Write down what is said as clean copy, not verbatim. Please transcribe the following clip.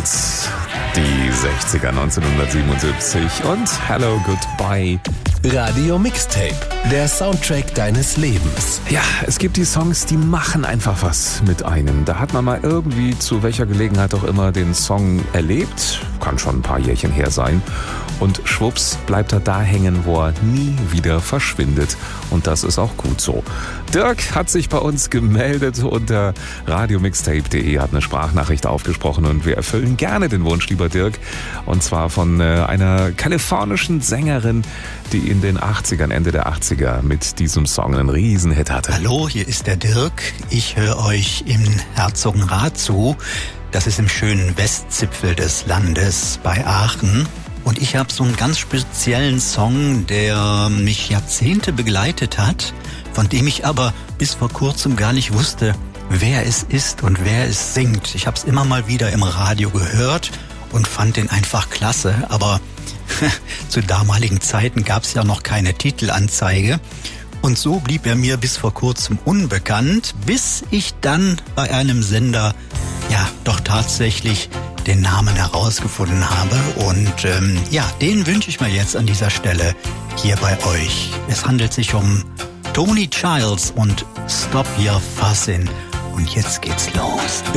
Childs, die 60er 1977 und Hello Goodbye. Radio Mixtape, der Soundtrack deines Lebens. Ja, es gibt die Songs, die machen einfach was mit einem. Da hat man mal irgendwie zu welcher Gelegenheit auch immer den Song erlebt, kann schon ein paar Jährchen her sein, und schwupps bleibt er da hängen, wo er nie wieder verschwindet. Und das ist auch gut so. Dirk hat sich bei uns gemeldet unter radiomixtape.de, hat eine Sprachnachricht aufgesprochen und wir erfüllen gerne den Wunsch, lieber Dirk. Und zwar von einer kalifornischen Sängerin, die in den 80ern, Ende der 80er mit diesem Song einen Riesenhit hatte. Hallo, hier ist der Dirk. Ich höre euch im Herzogenrath zu. Das ist im schönen Westzipfel des Landes bei Aachen. Und ich habe so einen ganz speziellen Song, der mich Jahrzehnte begleitet hat, von dem ich aber bis vor kurzem gar nicht wusste, wer es ist und wer es singt. Ich habe es immer mal wieder im Radio gehört und fand den einfach klasse, aber zu damaligen Zeiten gab es ja noch keine Titelanzeige. Und so blieb er mir bis vor kurzem unbekannt, bis ich dann bei einem Sender ja doch tatsächlich den Namen herausgefunden habe. Und den wünsche ich mir jetzt an dieser Stelle hier bei euch. Es handelt sich um Tony Childs und Stop Your Fussin'. Und jetzt geht's los.